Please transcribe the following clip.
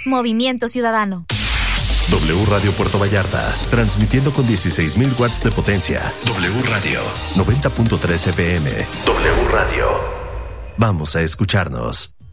Movimiento Ciudadano. W Radio Puerto Vallarta, transmitiendo con 16,000 watts de potencia. W Radio, 90.3 FM. W Radio. Vamos a escucharnos.